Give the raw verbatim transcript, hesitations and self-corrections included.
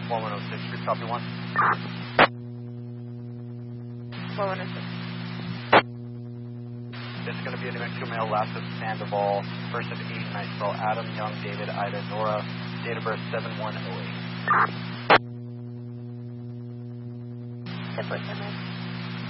one one oh six, Street, copy one. one one oh six. This is going to be a New Mexico male, last of Sandoval, first of eight, night spell, Adam, Young, David, Ida, Nora, date of birth seven one oh eight. Zip with